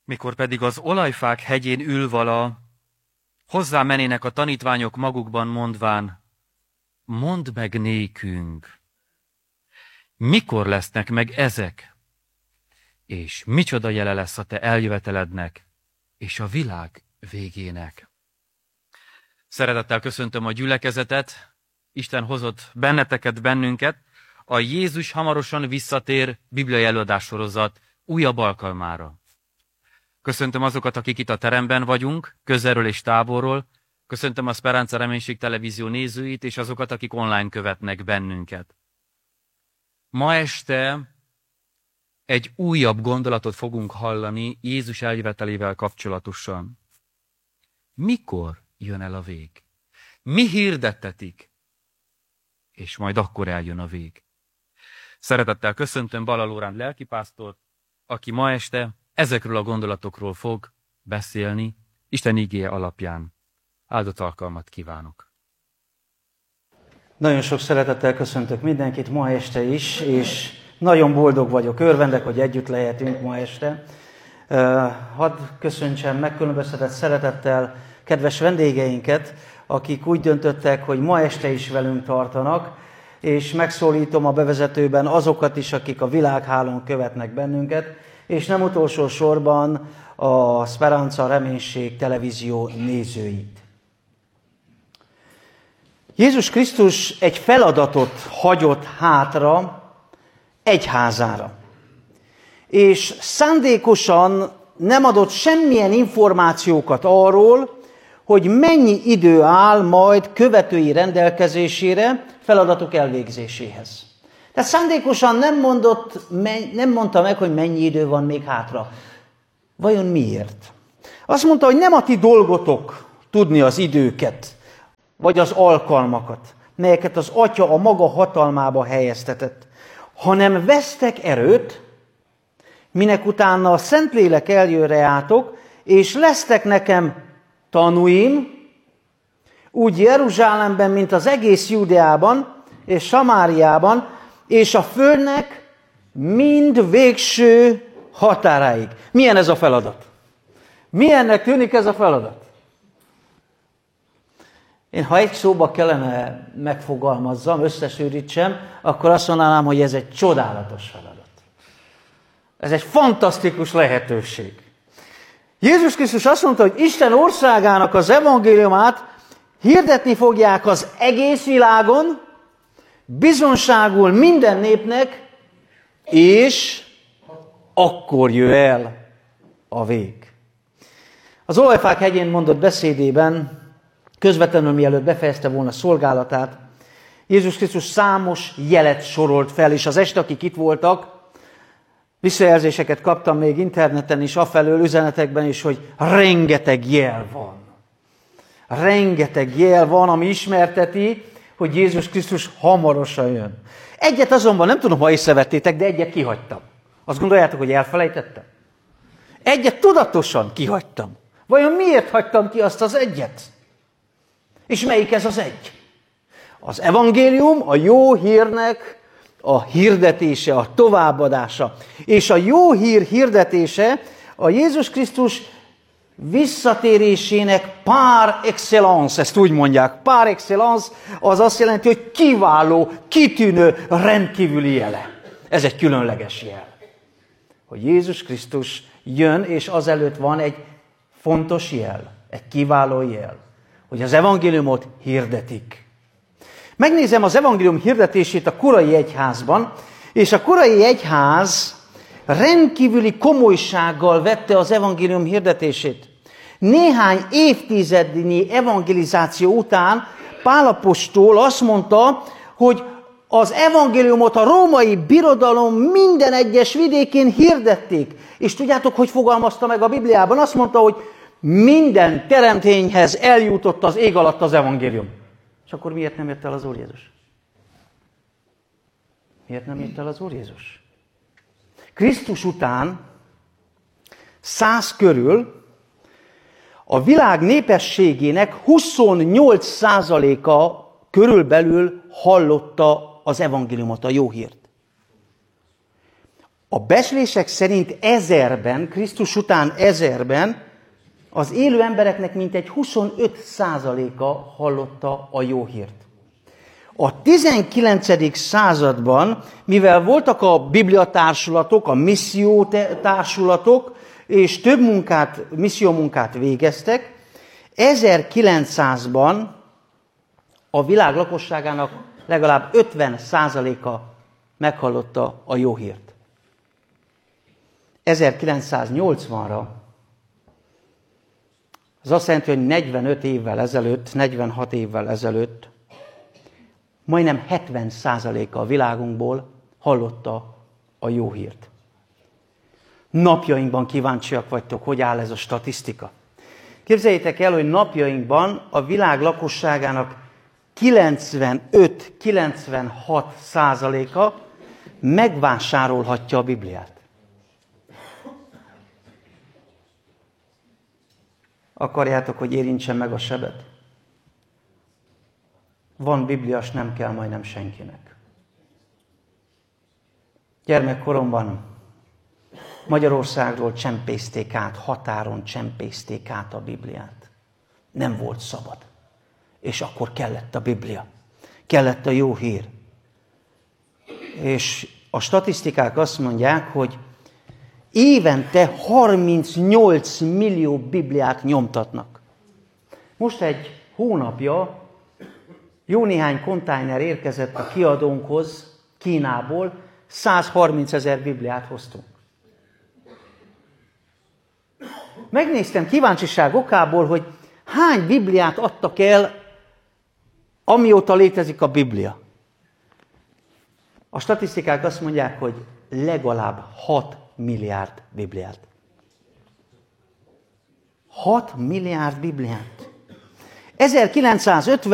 Mikor pedig az olajfák hegyén ül vala, hozzá menének a tanítványok magukban mondván, mondd meg nékünk, mikor lesznek meg ezek, és micsoda jele lesz a te eljövetelednek, és a világ végének. Szeretettel köszöntöm a gyülekezetet, Isten hozott benneteket, bennünket, a Jézus hamarosan visszatér bibliai előadás sorozat újabb alkalmára. Köszöntöm azokat, akik itt a teremben vagyunk, közelről és távolról. Köszöntöm a Speranza Reménység Televízió nézőit, és azokat, akik online követnek bennünket. Ma este egy újabb gondolatot fogunk hallani Jézus eljövetelével kapcsolatosan. Mikor jön el a vég? Mi hirdettetik? És majd akkor eljön a vég. Szeretettel köszöntöm Balla Lóránt lelkipásztort, aki ma este ezekről a gondolatokról fog beszélni, Isten igéje alapján. Áldott alkalmat kívánok! Nagyon sok szeretettel köszöntök mindenkit ma este is, és nagyon boldog vagyok, örvendek, hogy együtt lehetünk ma este. Hadd köszöntsem megkülönböztetett szeretettel kedves vendégeinket, akik úgy döntöttek, hogy ma este is velünk tartanak, és megszólítom a bevezetőben azokat is, akik a világhálón követnek bennünket, és nem utolsó sorban a Speranza Reménység Televízió nézőit. Jézus Krisztus egy feladatot hagyott hátra egyházára, és szándékosan nem adott semmilyen információkat arról, hogy mennyi idő áll majd követői rendelkezésére feladatok elvégzéséhez. Tehát szándékosan nem mondta meg, hogy mennyi idő van még hátra. Vajon miért? Azt mondta, hogy nem a ti dolgotok tudni az időket, vagy az alkalmakat, melyeket az Atya a maga hatalmába helyeztetett, hanem vesztek erőt, minek utána a Szentlélek eljön reátok, és lesztek nekem tanúim, úgy Jeruzsálemben, mint az egész Judeában és Samáriában, és a földnek mind végső határáig. Milyen ez a feladat? Milyennek tűnik ez a feladat? Én, ha egy szóba kellene megfogalmazzam, összesűrítsem, akkor azt mondanám, hogy ez egy csodálatos feladat. Ez egy fantasztikus lehetőség. Jézus Krisztus azt mondta, hogy Isten országának az evangéliumát hirdetni fogják az egész világon, bizonságul minden népnek, és akkor jöjj el a vég. Az Olajfák hegyén mondott beszédében, közvetlenül mielőtt befejezte volna szolgálatát, Jézus Krisztus számos jelet sorolt fel, és az este, akik itt voltak, visszajelzéseket kaptam még interneten is, afelől üzenetekben is, hogy rengeteg jel van. Rengeteg jel van, ami ismerteti, hogy Jézus Krisztus hamarosan jön. Egyet azonban nem tudom, ha észrevettétek, de egyet kihagytam. Azt gondoljátok, hogy elfelejtettem? Egyet tudatosan kihagytam. Vajon miért hagytam ki azt az egyet? És melyik ez az egy? Az evangélium, a jó hírnek a hirdetése, a továbbadása. És a jó hír hirdetése a Jézus Krisztus visszatérésének par excellence, ezt úgy mondják. Par excellence az azt jelenti, hogy kiváló, kitűnő, rendkívüli jele. Ez egy különleges jel. Hogy Jézus Krisztus jön, és azelőtt van egy fontos jel, egy kiváló jel, hogy az evangéliumot hirdetik. Megnézem az evangélium hirdetését a korai egyházban, és a korai egyház rendkívüli komolysággal vette az evangélium hirdetését. Néhány évtizednyi evangelizáció után Pál apostol azt mondta, hogy az evangéliumot a római birodalom minden egyes vidékén hirdették. És tudjátok, hogy fogalmazta meg a Bibliában? Azt mondta, hogy minden teremtényhez eljutott az ég alatt az evangélium. És akkor miért nem jött el az Úr Jézus? Miért nem jött el az Úr Jézus? Krisztus után 100 körül a világ népességének 28%-a körülbelül hallotta az evangéliumot, a jó hírt. A becslések szerint 1000-ben, Krisztus után 1000-ben az élő embereknek mintegy 25%-a hallotta a jó hírt. A 19. században, mivel voltak a bibliatársulatok, a missziótársulatok, és több missziómunkát végeztek, 1900-ban a világ lakosságának legalább 50%-a meghallotta a jó hírt. 1980-ra, az azt jelenti, hogy 45 évvel ezelőtt, 46 évvel ezelőtt majdnem 70%-a a világunkból hallotta a jó hírt. Napjainkban kíváncsiak vagytok, hogy áll ez a statisztika. Képzeljétek el, hogy napjainkban a világ lakosságának 95-96%-a megvásárolhatja a Bibliát. Akarjátok, hogy érintsen meg a sebet? Van bibliás, nem kell majdnem senkinek. Gyermekkoromban Magyarországról csempészték át, határon csempészték át a Bibliát. Nem volt szabad. És akkor kellett a Biblia. Kellett a jó hír. És a statisztikák azt mondják, hogy évente 38 millió Bibliát nyomtatnak. Most egy hónapja jó néhány konténer érkezett a kiadónkhoz Kínából, 130 000 Bibliát hoztunk. Megnéztem kíváncsiság okából, hogy hány Bibliát adtak el, amióta létezik a Biblia. A statisztikák azt mondják, hogy legalább 6 milliárd Bibliát. 6 milliárd Bibliát. 1950